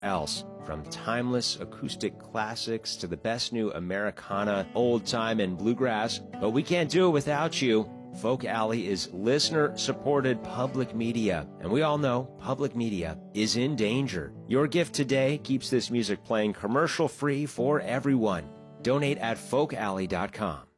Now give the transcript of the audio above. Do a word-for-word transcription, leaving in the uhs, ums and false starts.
else. From timeless acoustic classics to the best new Americana, old time, and bluegrass. But we can't do it without you. Folk Alley is listener-supported public media, and we all know public media is in danger. Your gift today keeps this music playing commercial-free for everyone. Donate at folk alley dot com.